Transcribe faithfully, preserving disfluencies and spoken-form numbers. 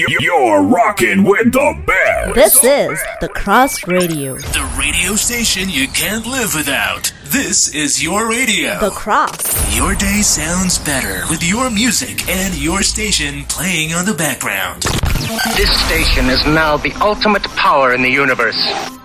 You're rocking with the best. This is The Cross Radio. The radio station you can't live without. This is your radio. The Cross. Your day sounds better with your music and your station playing on the background. This station is now the ultimate power in the universe.